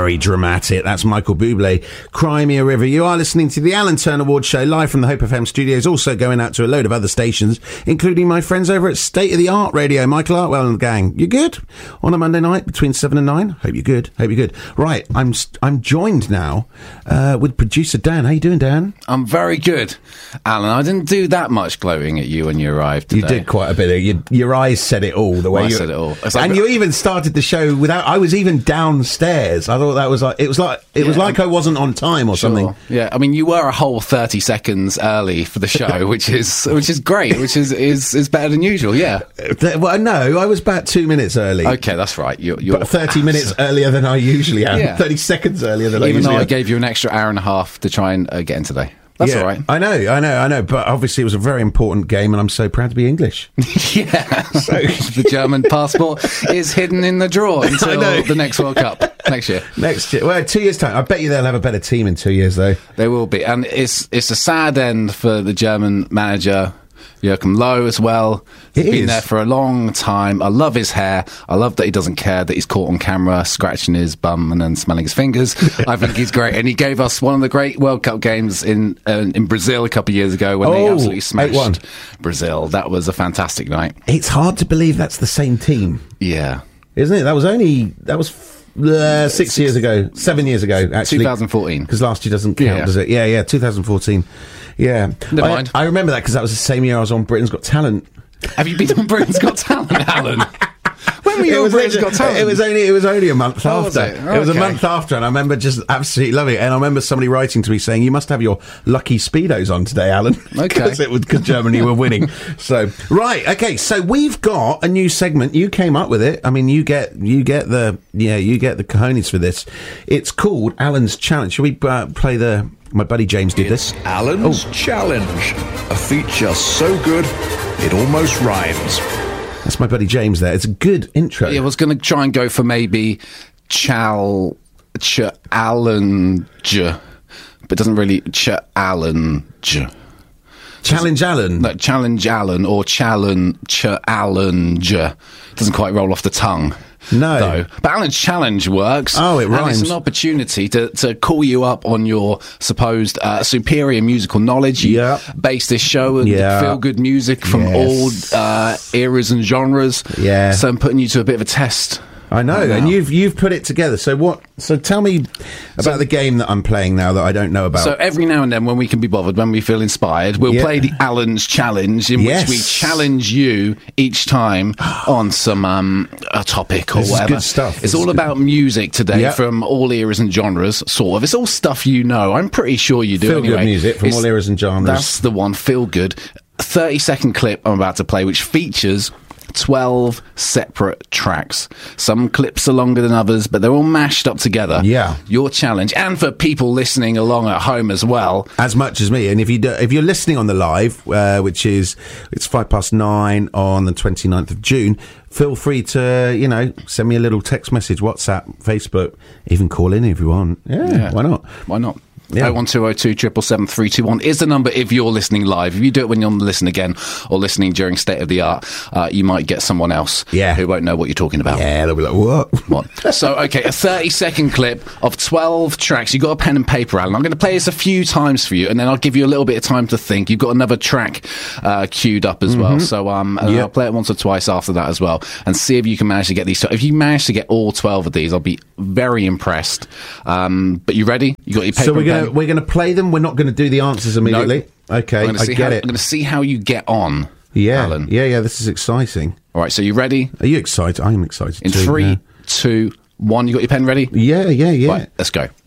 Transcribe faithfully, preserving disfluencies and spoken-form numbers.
very dramatic. That's Michael Bublé, Cry Me a River. You are listening to the Alan Turner Award Show live from the Hope F M studios, also going out to a load of other stations, including my friends over at State of the Art Radio, Michael Artwell and the gang. You good? On a Monday night between seven and nine? Hope you're good. Hope you're good. Right, I'm I'm joined now uh, with producer Dan. How you doing, Dan? I'm very good, Alan. I didn't do that much gloating at you when you arrived today. You did quite a bit. Of, your, your eyes said it all. The way well, you I said it all. Like, and you even started the show without. I was even downstairs. I thought that was like it was like it yeah. was like I wasn't on time or sure. something. Yeah, I mean, you were a whole thirty seconds early for the show, which is which is great, which is is, is better than usual. Yeah. Well, no, I was about two minutes early. Okay, that's right. You're, you're but thirty minutes earlier than I usually am. Yeah. Thirty seconds earlier than even I usually though am. I gave you an extra hour and a half to try and uh, get in today. That's yeah, all right. I know, I know, I know. But obviously, it was a very important game, and I'm so proud to be English. yeah. So the German passport is hidden in the drawer until the next World Cup next year. Next year, well, two years time. I bet you they'll have a better team in two years, though. They will be, and it's it's a sad end for the German manager. Joachim Low as well. He's it been is. there for a long time. I love his hair. I love that he doesn't care that he's caught on camera scratching his bum and then smelling his fingers. I think he's great. And he gave us one of the great World Cup games in uh, in Brazil a couple of years ago when oh, they absolutely smashed eight one Brazil. That was a fantastic night. It's hard to believe that's the same team. Yeah. Isn't it? That was only... That was... Uh, six, six years ago, seven years ago, actually. twenty fourteen. Because last year doesn't count, yeah. does it? Yeah, yeah, twenty fourteen. Yeah. Never I, mind. I remember that because that was the same year I was on Britain's Got Talent. Have you been on Britain's Got Talent, Alan? When were you on Britain's Got Talent? It was only, it was only a month oh, after. Was it? Oh, it was okay. a month after, and I remember just absolutely loving it. And I remember somebody writing to me saying, "You must have your lucky Speedos on today, Alan." Okay. Because it was because Germany were winning. So right, okay. So we've got a new segment. You came up with it. I mean, you get you get the yeah you get the cojones for this. It's called Alan's Challenge. Shall we uh, play the? My buddy James did it's this. Alan's oh. Challenge, a feature so good it almost rhymes. That's my buddy James there. It's a good intro. Yeah, I was going to try and go for maybe Chal... Ch-Allen-J, but it doesn't really... Ch-Allen-J. Challenge Alan? No, Challenge Alan or Challenge Ch-Allen-J. Doesn't quite roll off the tongue. No. Though. But Alan's Challenge works. Oh, it rhymes. And it's an opportunity to, to call you up on your supposed uh, superior musical knowledge. You yep. base this show and yep. feel good music from yes. all uh, eras and genres. Yeah. So I'm putting you to a bit of a test. I know, right and you've you've put it together. So what? So tell me about so, the game that I'm playing now that I don't know about. So every now and then, when we can be bothered, when we feel inspired, we'll yeah. play the Alan's Challenge, in yes. which we challenge you each time on some um, a topic or this whatever. Is good stuff. It's this all about music today, yep. from all eras and genres. Sort of. It's all stuff you know. I'm pretty sure you do. Feel anyway. good music from it's, all eras and genres. That's the one. Feel good. A thirty second clip I'm about to play, which features twelve separate tracks. Some clips are longer than others, but they're all mashed up together. Yeah. Your challenge, and for people listening along at home as well. As much as me. And if, you do, if you're listening on the live, uh, which is, it's five past nine on the twenty-ninth of June, feel free to, you know, send me a little text message, WhatsApp, Facebook, even call in if you want. Yeah, yeah. Why not? Why not? Yeah. oh one two oh two, seven seven three two one is the number if you're listening live. If you do it when you're on the listen again or listening during State of the Art, uh, you might get someone else yeah. who won't know what you're talking about. Yeah, they'll be like, what? What? So, okay, a thirty second clip of twelve tracks. You've got a pen and paper, Alan. I'm going to play this a few times for you, and then I'll give you a little bit of time to think. You've got another track uh, queued up as mm-hmm. well. So um, and yep. I'll play it once or twice after that as well, and see if you can manage to get these. If you manage to get all twelve of these, I'll be very impressed. Um, but you ready? You got your paper So we're and gonna pen? we're gonna play them. We're not going to do the answers immediately. Nope. Okay, I get how, it. I'm going to see how you get on. Yeah, Alan. yeah, yeah. This is exciting. All right, so you ready? Are you excited? I am excited. In too, three, yeah. two, one. You got your pen ready? Yeah, yeah, yeah. Right, let's go.